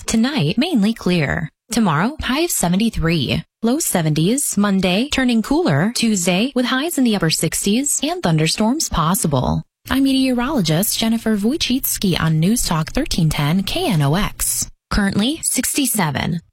Tonight, mainly clear. Tomorrow, high of 73. Low 70s. Monday, turning cooler. Tuesday, with highs in the upper 60s and thunderstorms possible. I'm meteorologist Jennifer Wojcicki on News Talk 1310 KNOX. Currently 67.